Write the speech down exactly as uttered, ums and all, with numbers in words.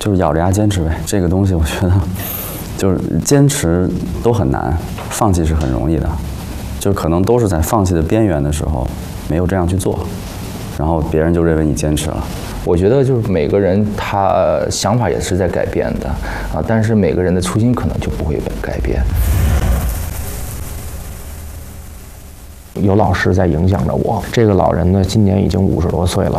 就是咬着牙坚持呗。这个东西我觉得，就是坚持都很难，放弃是很容易的，就可能都是在放弃的边缘的时候没有这样去做，然后别人就认为你坚持了。 我觉得就是每个人他想法也是在改变的啊，但是每个人的初心可能就不会改变。有老师在影响着我，这个老人呢，今年已经五十多岁了。